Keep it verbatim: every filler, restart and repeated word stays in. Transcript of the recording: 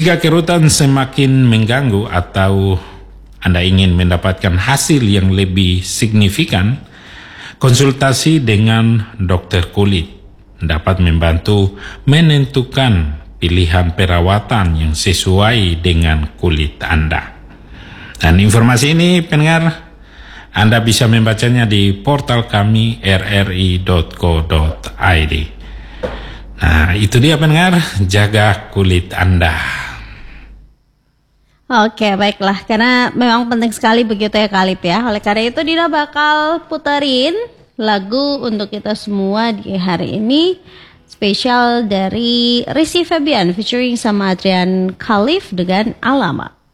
Jika kerutan semakin mengganggu atau Anda ingin mendapatkan hasil yang lebih signifikan, konsultasi dengan dokter kulit dapat membantu menentukan pilihan perawatan yang sesuai dengan kulit Anda. Dan informasi ini, pendengar, Anda bisa membacanya di portal kami r r i dot co dot i d. Nah, itu dia pendengar, jaga kulit Anda. Oke, baiklah. Karena memang penting sekali begitu ya Kalip ya. Oleh karena itu Dina bakal puterin lagu untuk kita semua di hari ini. Spesial dari Rizky Febian featuring sama Adrian Khalif dengan Alama.